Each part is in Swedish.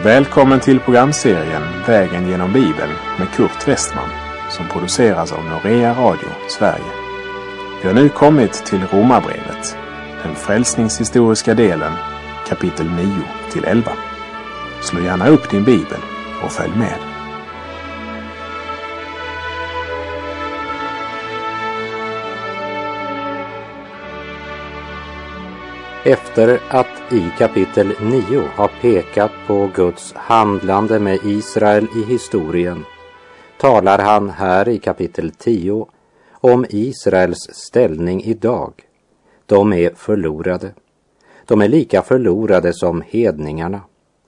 Välkommen till programserien Vägen genom Bibeln med Kurt Westman som produceras av Norea Radio Sverige. Vi har nu kommit till Romarbrevet, den frälsningshistoriska delen, kapitel 9-11. Slå gärna upp din bibel och följ med. Efter att i kapitel 9 ha pekat på Guds handlande med Israel i historien, talar han här i kapitel 10 om Israels ställning idag. De är förlorade. De är lika förlorade som hedningarna.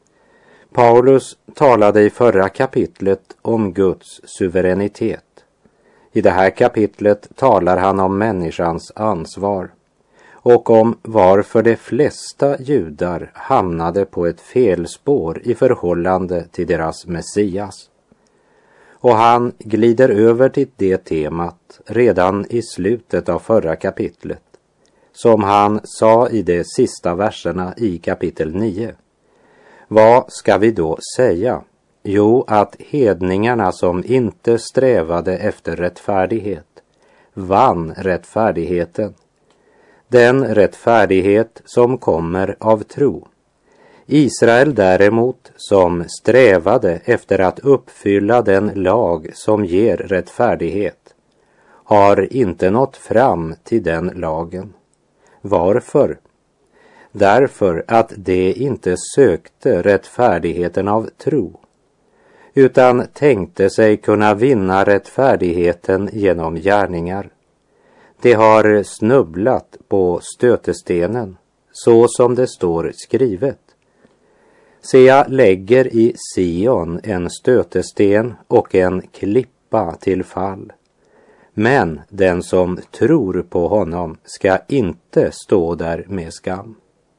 Paulus talade i förra kapitlet om Guds suveränitet. I det här kapitlet talar han om människans ansvar och om varför de flesta judar hamnade på ett felspår i förhållande till deras Messias. Och han glider över till det temat redan i slutet av förra kapitlet, som han sa i de sista verserna i kapitel 9. Vad ska vi då säga? Jo, att hedningarna som inte strävade efter rättfärdighet vann rättfärdigheten. Den rättfärdighet som kommer av tro. Israel däremot, som strävade efter att uppfylla den lag som ger rättfärdighet, har inte nått fram till den lagen. Varför? Därför att de inte sökte rättfärdigheten av tro, utan tänkte sig kunna vinna rättfärdigheten genom gärningar. De har snubblat på stötestenen, så som det står skrivet. Se, jag lägger i Sion en stötesten och en klippa till fall. Men den som tror på honom ska inte stå där med skam.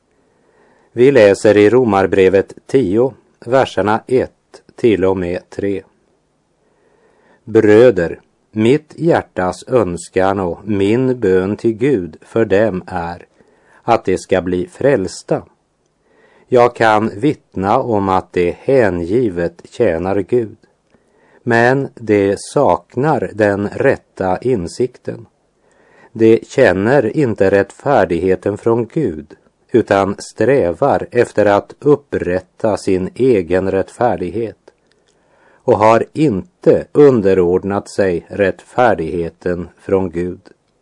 Vi läser i Romarbrevet 10, verserna 1 till och med 3. Bröder, mitt hjärtas önskan och min bön till Gud för dem är att de ska bli frälsta. Jag kan vittna om att det hängivet tjänar Gud, men de saknar den rätta insikten. De känner inte rättfärdigheten från Gud, utan strävar efter att upprätta sin egen rättfärdighet och har inte underordnat sig rättfärdigheten från Gud.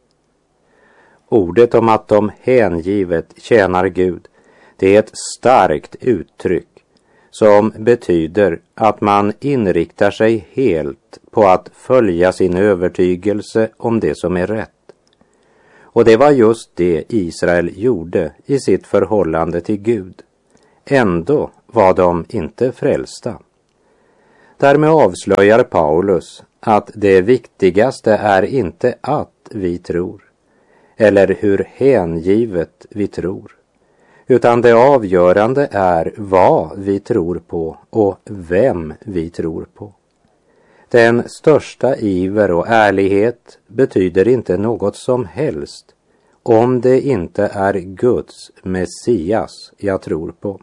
Ordet om att de hängivet tjänar Gud, det är ett starkt uttryck som betyder att man inriktar sig helt på att följa sin övertygelse om det som är rätt. Och det var just det Israel gjorde i sitt förhållande till Gud. Ändå var de inte frälsta. Därmed avslöjar Paulus att det viktigaste är inte att vi tror, eller hur hängivet vi tror, utan det avgörande är vad vi tror på och vem vi tror på. Den största iver och ärlighet betyder inte något som helst om det inte är Guds Messias jag tror på.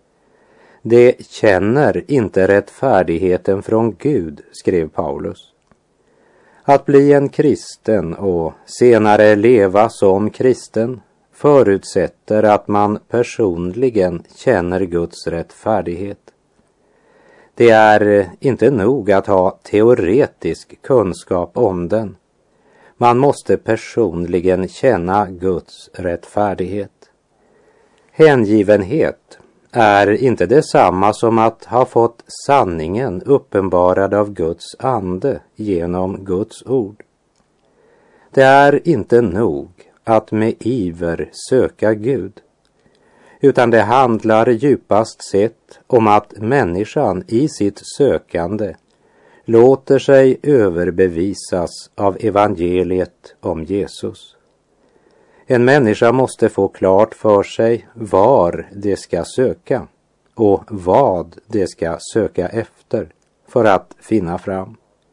De känner inte rättfärdigheten från Gud, skrev Paulus. Att bli en kristen och senare leva som kristen förutsätter att man personligen känner Guds rättfärdighet. Det är inte nog att ha teoretisk kunskap om den. Man måste personligen känna Guds rättfärdighet. Hängivenhet är inte detsamma som att ha fått sanningen uppenbarad av Guds ande genom Guds ord. Det är inte nog att med iver söka Gud, utan det handlar djupast sett om att människan i sitt sökande låter sig överbevisas av evangeliet om Jesus. En människa måste få klart för sig var det ska söka och vad det ska söka efter för att finna fram.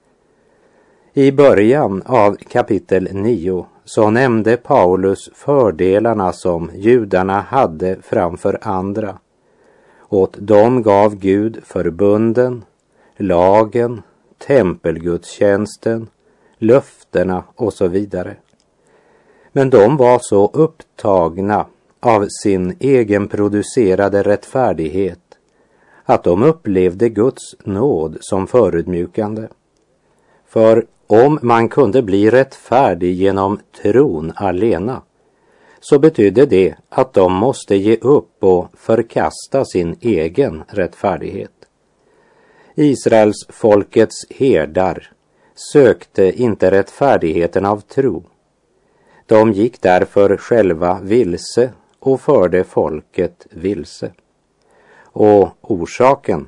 I början av kapitel 9 så nämnde Paulus fördelarna som judarna hade framför andra Åt dem gav Gud förbunden, lagen, tempelgudstjänsten, löftena och så vidare. Men de var så upptagna av sin egenproducerade rättfärdighet att de upplevde Guds nåd som förödmjukande. För om man kunde bli rättfärdig genom tron alena, så betydde det att de måste ge upp och förkasta sin egen rättfärdighet. Israels folkets herdar sökte inte rättfärdigheten av tro. De gick därför själva vilse och förde folket vilse. Och orsaken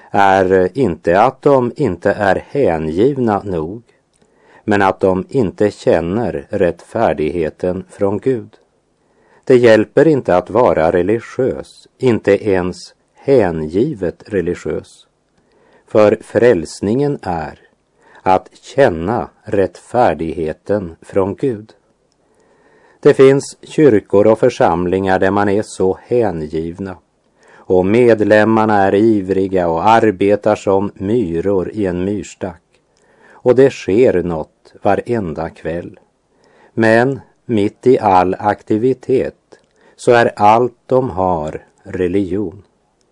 är inte att de inte är hängivna nog, men att de inte känner rättfärdigheten från Gud. Det hjälper inte att vara religiös, inte ens hängivet religiös. För frälsningen är att känna rättfärdigheten från Gud. Det finns kyrkor och församlingar där man är så hängivna och medlemmarna är ivriga och arbetar som myror i en myrstack. Och det sker något varenda kväll. Men mitt i all aktivitet så är allt de har religion.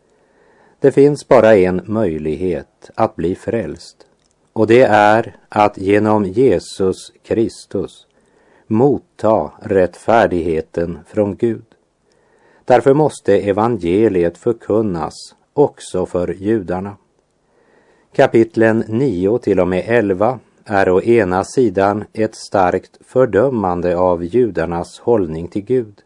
Det finns bara en möjlighet att bli frälst, och det är att genom Jesus Kristus motta rättfärdigheten från Gud. Därför måste evangeliet förkunnas också för judarna. Kapitlen 9 till och med 11 är å ena sidan ett starkt fördömande av judarnas hållning till Gud.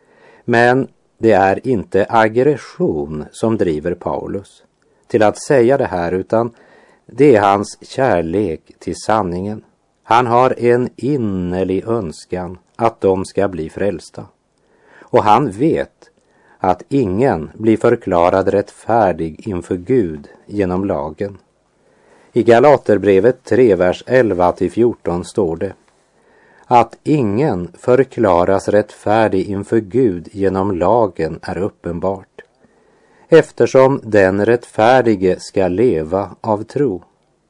Men det är inte aggression som driver Paulus till att säga det här, utan det är hans kärlek till sanningen. Han har en innerlig önskan att de ska bli frälsta. Och han vet att ingen blir förklarad rättfärdig inför Gud genom lagen. I Galaterbrevet 3, vers 11-14 står det att ingen förklaras rättfärdig inför Gud genom lagen är uppenbart, eftersom den rättfärdige ska leva av tro.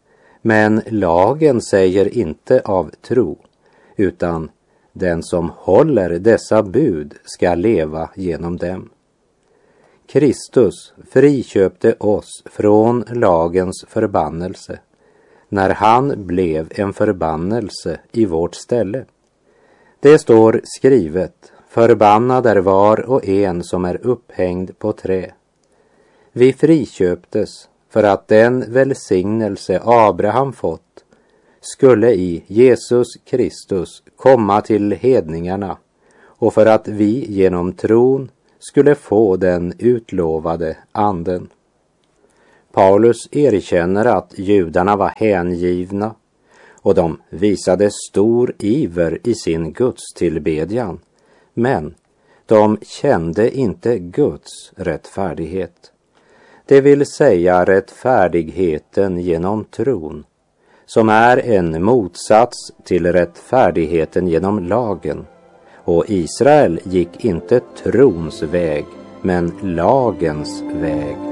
Men lagen säger inte av tro, utan den som håller dessa bud ska leva genom dem. Kristus friköpte oss från lagens förbannelse när han blev en förbannelse i vårt ställe. Det står skrivet: förbannad är var och en som är upphängd på trä. Vi friköptes för att den välsignelse Abraham fått skulle i Jesus Kristus komma till hedningarna, och för att vi genom tron skulle få den utlovade anden. Paulus erkänner att judarna var hängivna och de visade stor iver i sin gudstillbedjan, men de kände inte Guds rättfärdighet. Det vill säga rättfärdigheten genom tron, som är en motsats till rättfärdigheten genom lagen. Och Israel gick inte trons väg, men lagens väg.